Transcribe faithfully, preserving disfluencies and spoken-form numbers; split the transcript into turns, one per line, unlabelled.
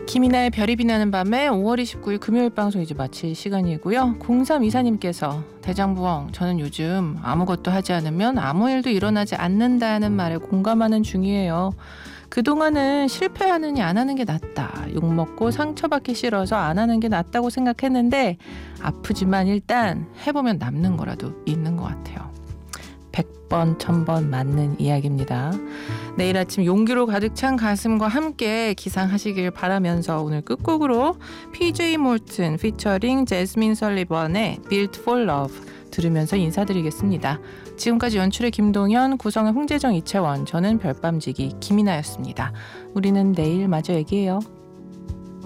김이나의 별이 빛나는 밤에 오월 이십구일 금요일 방송 이제 마칠 시간이고요. 공삼이사님께서 대장부엉, 저는 요즘 아무것도 하지 않으면 아무 일도 일어나지 않는다는 말에 공감하는 중이에요. 그동안은 실패하느니 안 하는 게 낫다, 욕먹고 상처받기 싫어서 안 하는 게 낫다고 생각했는데 아프지만 일단 해보면 남는 거라도 있는 것 같아요. 백 번, 천 번 맞는 이야기입니다. 내일 아침 용기로 가득 찬 가슴과 함께 기상하시길 바라면서 오늘 끝곡으로 피제이 몰튼 피처링 제스민 설리번의 Built for Love 들으면서 인사드리겠습니다. 지금까지 연출의 김동현, 구성의 홍재정, 이채원, 저는 별밤지기 김이나였습니다. 우리는 내일 마저 얘기해요.